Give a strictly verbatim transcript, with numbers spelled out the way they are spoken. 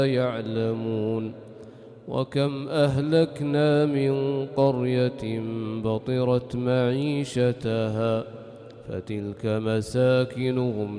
يعلمون وكم أهلكنا من قرية بطرت معيشتها فتلك مساكنهم